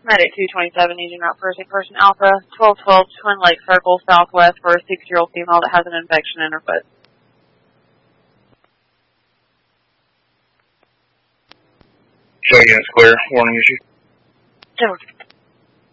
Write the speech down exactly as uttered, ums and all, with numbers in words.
Medic two twenty-seven, agent route for a sick person Alpha, twelve twelve Twin Lake Circle, southwest for a six-year-old female that has an infection in her foot. Show unit square, warning issue. Over.